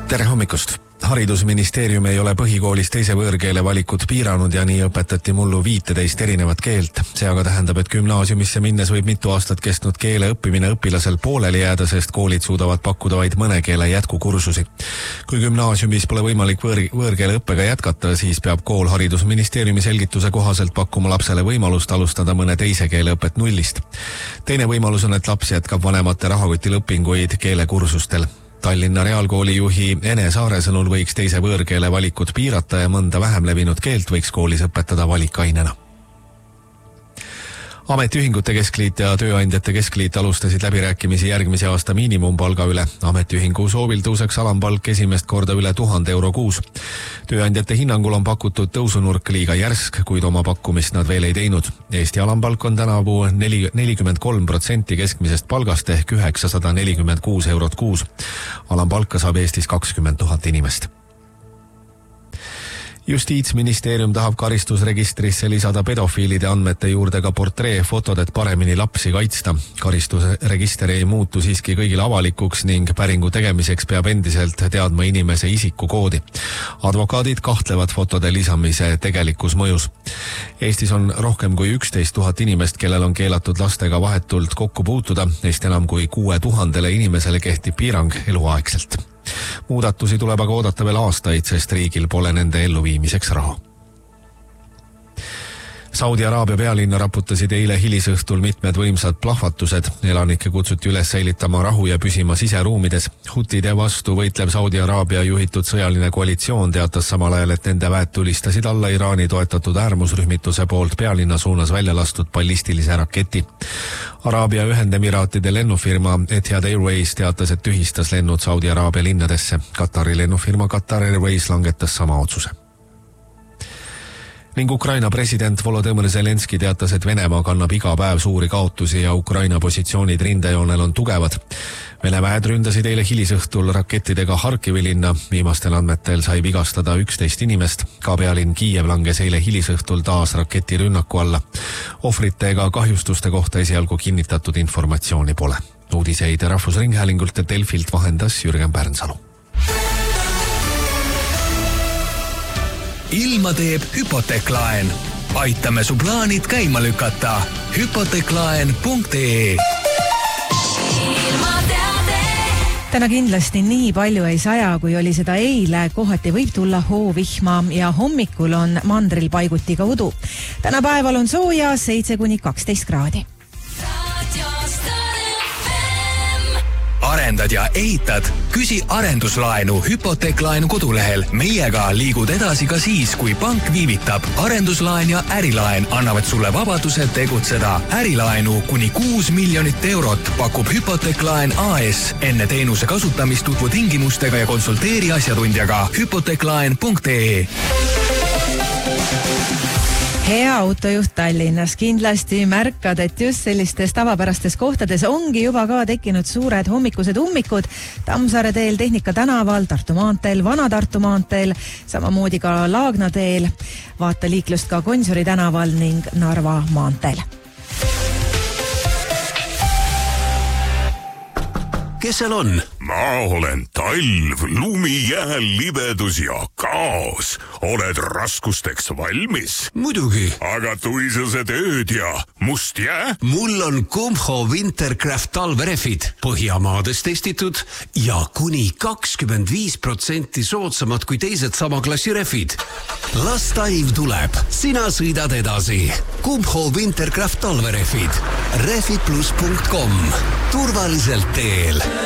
Tere hommikust! Haridusministeerium ei ole põhikoolis teise võõrkeele valikut piiranud ja nii õpetati mullu 15 erinevat keelt. See aga tähendab, et gümnaasiumisse minnes võib mitu aastat kestnud keele õppimine õpilasel pooleli jääda, sest koolid suudavad pakkuda vaid mõne keele jätkukursusi. Kui gümnaasiumis pole võimalik võõrkeele õppega jätkata, siis peab kool Haridusministeeriumi selgituse kohaselt pakkuma lapsele võimalust alustada mõne teise keele õpet nullist. Teine võimalus on, et laps jätkab vanemate rahakotil õpinguid keelekursustel. Tallinna Reaalkooli juhi Ene Saare sõnul võiks teise võõrkeele valikut piirata ja mõnda vähem levinud keelt võiks koolis õpetada valikainena. Ametiühingute keskliit ja tööandjate keskliit alustasid läbirääkimisi järgmise aasta miinimumpalga üle. Ametiühingu soovil tõuseks alampalk esimest korda üle 1000 euro kuus. Tööandjate hinnangul on pakutud tõusunurk liiga järsk, kuid oma pakkumist nad veel ei teinud. Eesti alampalk on tänavu 43% keskmisest palgast ehk 946 eurot kuus. Alampalka saab Eestis 20 000 inimest. Justiitsministeerium tahab karistusregistrisse lisada pedofiilide andmete juurde ka portreefotod, et paremini lapsi kaitsta. Karistusregister ei muutu siiski kõigile avalikuks ning päringu tegemiseks peab endiselt teadma inimese isikukoodi. Advokaadid kahtlevad fotode lisamise tegelikus mõjus. Eestis on rohkem kui 11 000 inimest, kellel on keelatud lastega vahetult kokku puutuda. Neist enam kui 6000 inimesele kehtib piirang eluaegselt. Muudatusi tuleb aga oodata veel aastaid, sest riigil pole nende elluviimiseks raha. Saudi Araabia pealinna raputasid eile hilisõhtul mitmed võimsad plahvatused. Elanikke kutsuti üles säilitama rahu ja püsima siseruumides. Hutide vastu võitlev Saudi Araabia juhitud sõjaline koalitsioon teatas samal ajal, et nende väed tulistasid alla Iraani toetatud äärmusrühmituse poolt pealinna suunas välja lastud ballistilise raketi. Araabia Ühendemiraatide lennufirma Etihad Airways teatas, et tühistas lennud Saudi Araabia linnadesse. Katari lennufirma Qatar Airways langetas sama otsuse. Ning Ukraina president Volodõmõr Zelenski teatas, et Venemaa kannab iga päev suuri kaotusi ja Ukraina positsioonid rindejoonel on tugevad. Vene väed ründasid eile hilisõhtul rakettidega Harkivi linna. Viimastel andmetel sai vigastada 11 inimest. Ka pealinn Kiiev langes eile hilisõhtul taas raketirünnaku alla. Ohvrite ega kahjustuste kohta esialgu kinnitatud informatsiooni pole. Uudiseid Rahvusringhäälingult ja Delfilt vahendas Jürgen Pärnsalu. Ilma teeb hüpoteeklaen. Aitame su plaanid käima lükata. Hypoteeklaen.ee. Täna kindlasti nii palju ei saja, kui oli seda eile. Kohati võib tulla hoovihma ja hommikul on mandril paiguti ka udu. Täna päeval on sooja 7-12 kraadi. Arendad ja ehitad? Küsi arenduslaenu Hypoteeklaenu kodulehel. Meiega liigud edasi ka siis, kui pank viivitab. Arenduslaen ja ärilaen annavad sulle vabaduse tegutseda. Ärilaenu kuni 6 miljonit eurot pakub Hypoteeklaen AS. Enne teenuse kasutamist tutvu tingimustega ja konsulteeri asjatundjaga. Hypoteeklaen.ee. Hea autojuht Tallinnas, kindlasti märkad, et just sellistes tavapärastes kohtades ongi juba ka tekkinud suured hommikused ummikud. Tammsaare teel, Tehnika tänaval, Tartu maanteel, Vana-Tartu maanteel, samamoodi ka Laagna teel. Vaata liiklust ka Gonsiori tänaval ning Narva maanteel. Kes seal on? Ma olen talv, lumi, jääl, libedus ja kaos. Oled raskusteks valmis? Muidugi. Aga tuisused ööd ja must jää? Mul on Kumho Wintercraft talverefid. Põhjamaades testitud ja kuni 25% soodsamad kui teised sama klassi refid. Las talv tuleb. Sina sõidad edasi. Kumho Wintercraft talverefid. Refidplus.com. Turvaliselt teel.